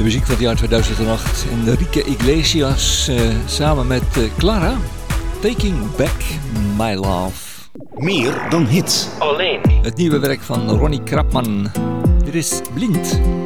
De muziek van het jaar 2008. Enrique Iglesias samen met Clara. Taking Back My Love. Meer dan hits. Alleen. Het nieuwe werk van Ronnie Krapman. Dit is Blind.